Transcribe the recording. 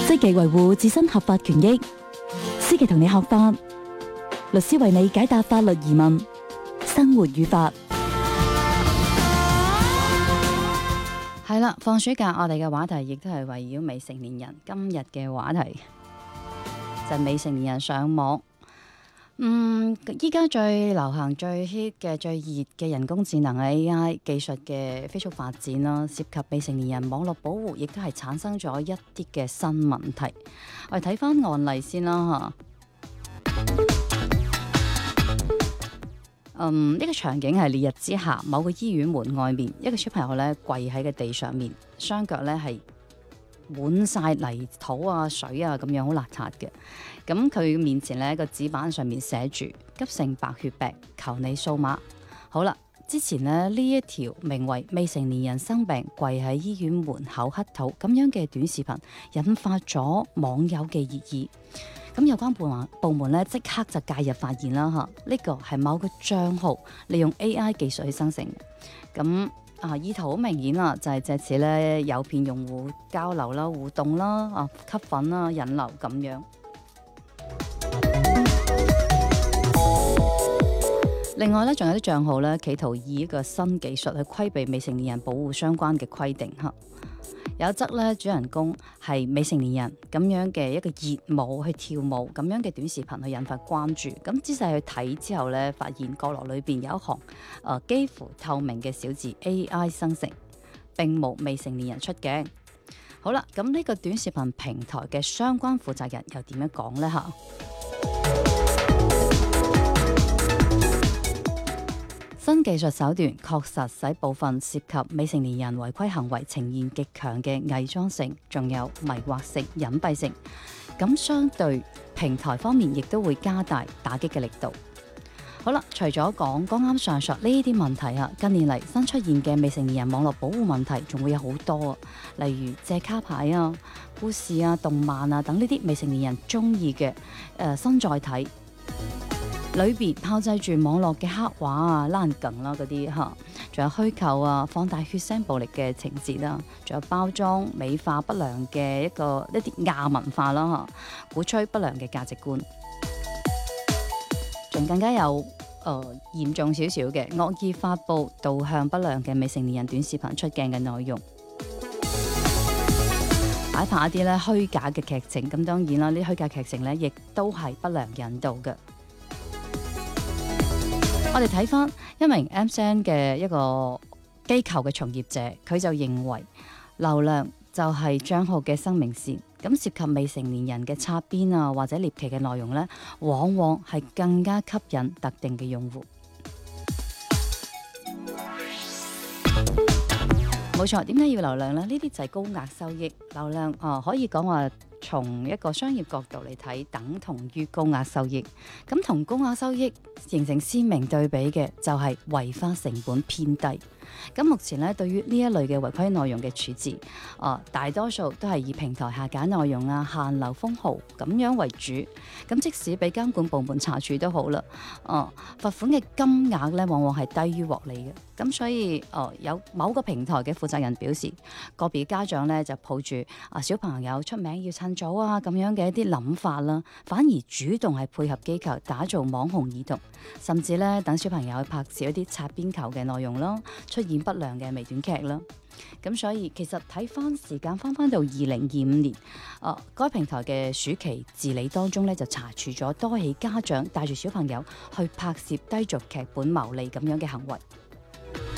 積極維護自身合法權益，思琪同你學法，律師為你解答法律疑問，生活與法。 係啦，放暑假我哋嘅話題亦都係圍繞未成年人。今日嘅話題就係未成年人上網。依家最流行、最 hit 嘅、最熱嘅人工智能 AI 技術嘅飛速發展啦，涉及未成年人網絡保護，亦都係產生咗一啲嘅新問題。我哋睇翻案例先啦嚇。呢個場景係烈日之下，某個醫院門外面，一個小朋友咧跪喺個地上面，雙腳咧係滿晒泥土啊、水啊咁樣，好邋遢嘅。咁佢面前呢個紙板上面寫住急性白血病，求你掃碼。好啦，之前呢一條名為未成年人生病跪喺醫院門口乞討咁樣嘅短視頻，引發咗網友嘅熱議。咁有關部門呢即刻就介入發現啦嚇，呢個係某個賬號利用 AI 技術去生成嘅。咁意圖好明顯啦，就係藉此咧誘騙用戶交流啦、互動啦、吸粉啦、引流咁樣。另外咧，仲有啲賬號咧，企圖以一個新技術去規避未成年人保護相關嘅規定嚇。有則咧，主人公係未成年人咁樣嘅一個熱舞去跳舞咁樣嘅短視頻去引發關注。咁仔細去睇之後咧，發現角落裏邊有一行幾乎透明嘅小字 AI 生成，並無未成年人出鏡。好啦，咁呢個短視頻平台嘅相關負責人又點樣講呢？嚇？新技術手段確實使部分涉及未成年人違規行為呈現極強嘅偽裝性，仲有迷惑性、隱蔽性。咁相對平台方面亦都會加大打擊嘅力度。好啦，除咗講剛啱上述呢啲問題啊，近年嚟新出現嘅未成年人網絡保護問題仲會有好多啊，例如借卡牌啊、故事啊、動漫啊等呢啲未成年人中意嘅新載體。裏邊炮製住網絡嘅黑畫啊、爛梗啦嗰啲嚇，仲有虛構啊、放大血腥暴力嘅情節啦，仲有包裝美化不良嘅一啲亞文化啦嚇，鼓吹不良嘅價值觀，仲更加有嚴重少少嘅惡意發布導向不良嘅未成年人短視頻出鏡嘅內容，擺拍一啲咧虛假嘅劇情。咁當然啦，呢虛假劇情咧亦都係不良引導嘅。我哋睇翻一名 MCN 嘅一個機構嘅從業者，佢就認為流量就係賬號嘅生命線，咁涉及未成年人嘅擦邊啊或者獵奇嘅內容呢，往往係更加吸引特定嘅用戶。冇錯，點解要流量呢？呢啲就係高額收益。流量可以講話從一個商業角度嚟睇，等同於高額收益。咁同高額收益形成鮮明對比嘅就係違法成本偏低。咁目前咧，對於呢一類嘅違規內容嘅處置，大多數都係以平台下架內容啊、限流封號咁樣為主。咁即使俾監管部門查處都好啦，罰款嘅金額咧往往係低於獲利嘅。咁所以有某個平台嘅負責人表示，個別家長咧就抱住小朋友出名要趁早啊咁樣嘅一啲諗法啦，反而主動係配合機構打造網紅兒童，甚至咧等小朋友去拍攝一啲擦邊球嘅內容啦，出現不良嘅微短劇啦。咁所以其實睇翻時間翻到2025年，該平台嘅暑期治理當中咧就查處咗多起家長帶住小朋友去拍攝低俗劇本牟利咁樣嘅行為。